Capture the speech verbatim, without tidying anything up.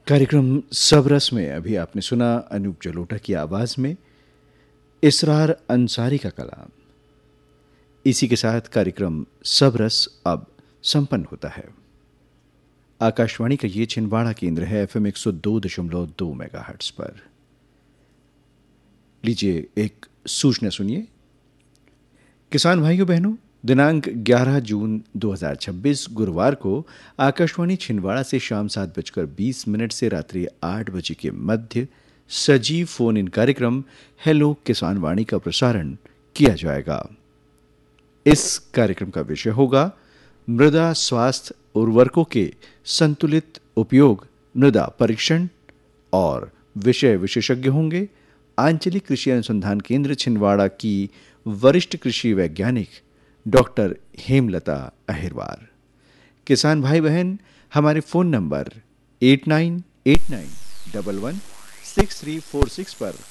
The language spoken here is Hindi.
कार्यक्रम सब रस में अभी आपने सुना अनूप जलोटा की आवाज में इसरार अंसारी का कलाम। इसी के साथ कार्यक्रम सब रस अब संपन्न होता है। आकाशवाणी का ये छिंदवाड़ा केंद्र है एफ एम एक सौ दो दशमलव दो मेगाहर्ट्ज पर। लीजिए एक सूचना सुनिए। किसान भाइयों बहनों, दिनांक ग्यारह जून दो हज़ार छब्बीस गुरुवार को आकाशवाणी छिंदवाड़ा से शाम सात बजकर बीस मिनट से रात्रि आठ बजे के मध्य सजीव फोन इन कार्यक्रम हेलो किसान वाणी का प्रसारण किया जाएगा। इस कार्यक्रम का विषय होगा मृदा स्वास्थ्य उर्वरकों के संतुलित उपयोग, मृदा परीक्षण, और विषय विशेषज्ञ होंगे आंचलिक कृषि अनुसंधान केंद्र छिंदवाड़ा की वरिष्ठ कृषि वैज्ञानिक डॉक्टर हेमलता अहिरवार। किसान भाई बहन, हमारे phone number eight nine eight nine one one six three four six पर